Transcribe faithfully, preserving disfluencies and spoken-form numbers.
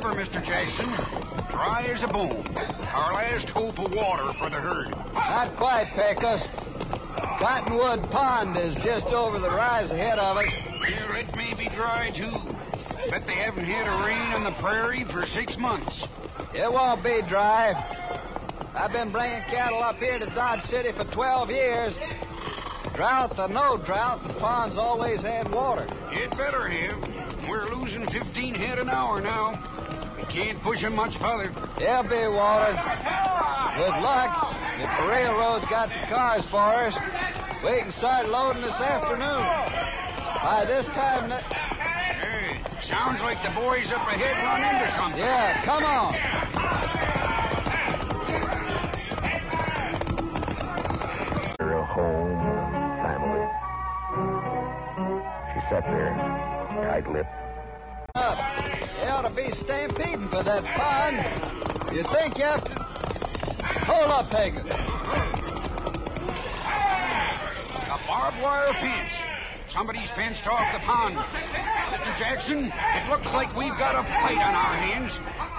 river, Mister Jackson. Dry as a bone. Our last hope of water for the herd. Not quite, Pecos. Cottonwood Pond is just over the rise ahead of us. Well, it may be dry, too. Bet they haven't had a rain on the prairie for six months. It won't be dry. I've been bringing cattle up here to Dodge City for twelve years. Drought or no drought, the pond's always had water. It better have. We're losing fifteen head an hour now. We can't push them much further. There'll be water. With luck, if the railroad's got the cars for us, we can start loading this afternoon. By this time... The... Hey, sounds like the boys up ahead run into something. Yeah, come on. Her home, family. She sat there, tight-lipped. Up. They ought to be stampeding for that pond. You think you have to... Hold up, Pecos. A barbed wire fence. Somebody's fenced off the pond. Mister Jackson, it looks like we've got a fight on our hands.